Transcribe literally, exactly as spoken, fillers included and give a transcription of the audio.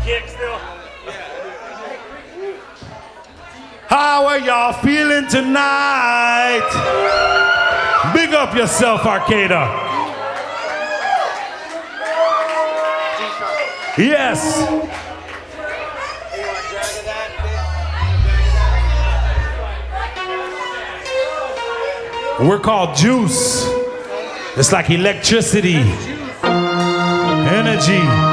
kick still. How are y'all feeling tonight? Big up yourself, Arcada. Yes. We're called Juice. It's like electricity, energy.